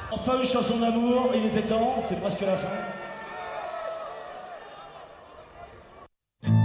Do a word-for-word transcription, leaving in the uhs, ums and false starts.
Enfin une chanson d'amour, il était temps, c'est presque la fin.